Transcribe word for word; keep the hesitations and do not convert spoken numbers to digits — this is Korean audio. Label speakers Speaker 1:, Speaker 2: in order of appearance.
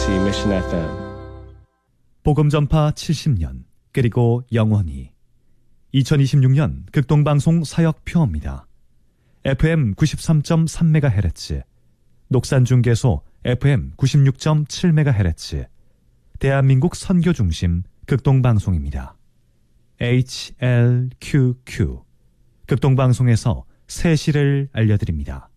Speaker 1: 케이비씨 Mission 에프엠
Speaker 2: 복음 전파 칠십 년 그리고 영원히 이천이십육 년 극동방송 사역표입니다. 에프엠 구십삼 점 삼 메가헤르츠, 녹산중계소 에프엠 구십육 점 칠 메가헤르츠, 대한민국 선교중심 극동방송입니다. 에이치엘큐큐 극동방송에서 새 시를 알려드립니다.